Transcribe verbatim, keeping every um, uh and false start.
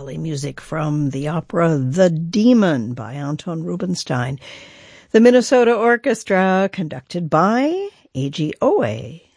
Ballet music from the opera The Demon by Anton Rubinstein. The Minnesota Orchestra, conducted by Eiji Oe.